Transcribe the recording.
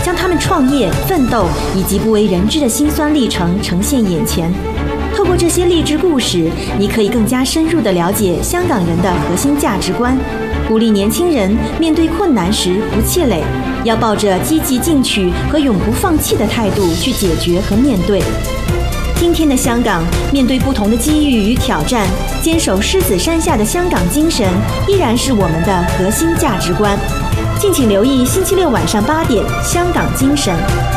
将他们创业、奋斗以及不为人知的辛酸历程呈现眼前。透过这些励志故事，你可以更加深入地了解香港人的核心价值观，鼓励年轻人面对困难时不气馁，要抱着积极进取和永不放弃的态度去解决和面对。今天的香港，面对不同的机遇与挑战，坚守狮子山下的香港精神依然是我们的核心价值观。敬请留意星期六晚上8点《香港精神》。